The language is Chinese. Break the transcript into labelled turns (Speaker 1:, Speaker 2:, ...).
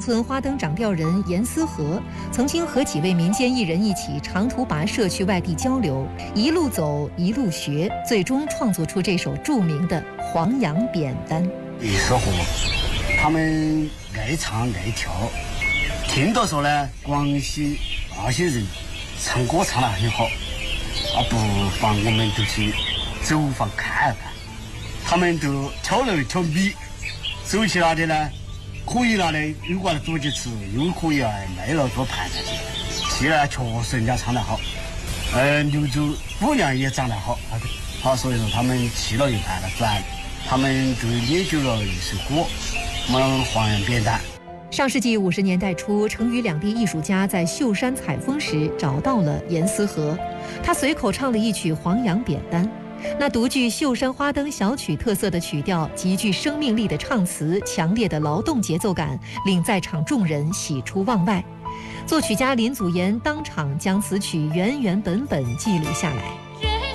Speaker 1: 村花灯掌调人严思和曾经和几位民间艺人一起长途跋涉去外地交流，一路走一路学，最终创作出这首著名的《黄杨扁担》。
Speaker 2: 严思和他们爱唱爱跳，听到说呢，广西那些人唱歌唱得很好，不妨我们都去走访看一看。他们都挑肉挑米，走起来的呢，可以拿来有挂来煮着吃，又可以卖了做盘子去。戏呢确实人家唱得好，柳州姑娘也长得好，所以说他们去了一盘了，转他们就研究了一首歌，我们黄杨扁担。
Speaker 1: 上世纪50年代初，成渝两地艺术家在秀山采风时找到了严思和，他随口唱了一曲《黄杨扁担》。那独具秀山花灯小曲特色的曲调，极具生命力的唱词，强烈的劳动节奏感，令在场众人喜出望外。作曲家林祖岩当场将此曲原原本本记录下来。